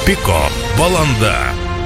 Piko valanda.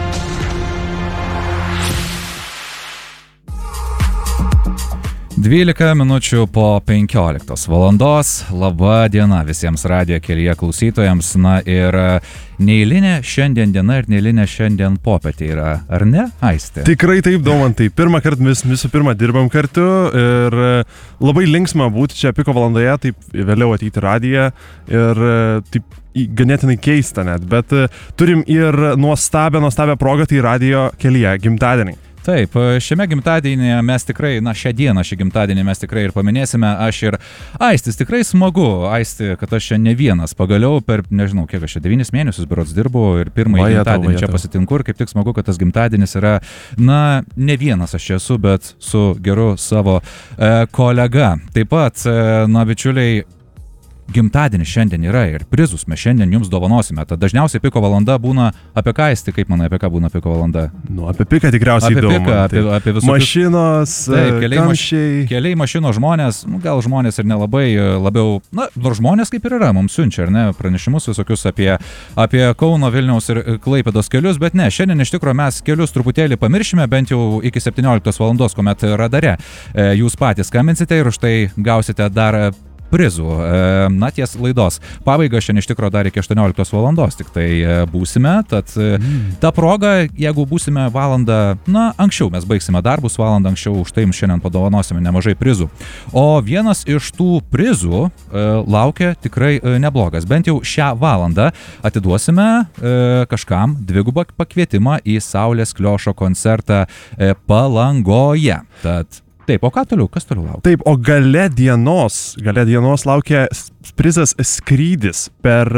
Dvylika minučių po 15 valandos. Labą dieną visiems radijo kelyje klausytojams. Na ir neeilinė šiandien diena ir neeilinė šiandien popietė yra, ar ne, Aistė? Tikrai taip, Daumantai. Pirmą kartą mes visų pirma dirbam kartu ir labai linksma būti čia Piko valandoje, taip vėliau ateiti į radiją ir taip ganėtinai keista net, bet turim ir nuostabią progą, tai radijo kelyje gimtadienį. Taip, šiame gimtadienyje mes tikrai, šią dieną, šį gimtadienį mes tikrai ir paminėsime, aš ir Aistis, tikrai smagu, Aisti, kad aš čia ne vienas, pagaliau per, nežinau, kiek aš čia 9 mėnesius berods dirbu ir pirmąjį gimtadienį čia pasitinku ir kaip tik smagu, kad tas gimtadienis yra, ne vienas aš čia esu, bet su geru savo kolega. Taip pat, bičiuliai, gimtadienis šiandien yra ir prizus mes šiandien jums dovanosime. Tad dažniausiai Piko valanda būna apie ką, Aisti, kaip manai, apie ką būna Piko valanda? Apie Piką tikriausiai įdomu. Apie visokius mašinos, kamščiai. Keliai mašinos žmonės, gal žmonės ir nelabai, labiau, nors žmonės kaip ir yra, mums siunčia, ar ne, pranešimus visokius apie Kauno, Vilniaus ir Klaipėdos kelius, bet ne, šiandien iš tikrųjų mes kelius truputėlį pamiršime, bent jau iki 17 valandos, kuomet radare jūs patys skambinsite ir už tai gausite dar prizų. Ties laidos pabaiga šiandien iš tikrųjų dar iki 18 valandos tik tai būsime, tad ta proga, jeigu būsime valandą, anksčiau mes baigsime darbus valandą anksčiau, už tai jums šiandien padovanosime nemažai prizų. O vienas iš tų prizų laukia tikrai neblogas. Bent jau šią valandą atiduosime kažkam dvigubą pakvietimą į Saulės Kliošo koncertą Palangoje. Tad taip, o ką toliau? Kas toliau laukia? Taip, o gale dienos laukia prizas skrydis per,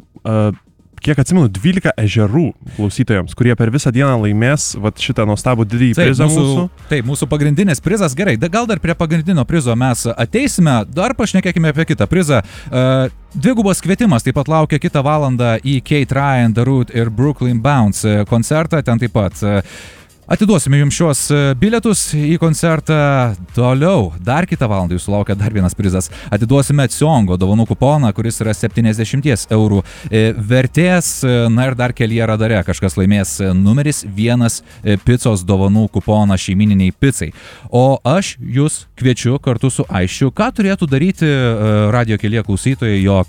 kiek atsimenu, 12 ežerų klausytojams, kurie per visą dieną laimės šitą nuostabų didįjį prizą mūsų. Taip, mūsų pagrindinis prizas, gerai, gal dar prie pagrindinio prizo mes ateisime, dar pašnekėkime apie kitą prizą. Dvigubas kvietimas taip pat laukia kitą valandą į Kate Ryan, The Root ir Brooklyn Bounce koncertą, ten taip pat atiduosime jums šios bilietus į koncertą. Toliau, dar kitą valandą jūsų laukia dar vienas prizas. Atiduosime Ciongo dovanų kuponą, kuris yra 70 eurų vertės. Na ir dar kelyje radare kažkas laimės numeris 1 picos dovanų kuponą šeimininiai picai. O aš jūs kviečiu kartu su Aisčiu, ką turėtų daryti radijo kelyje klausytojai, jog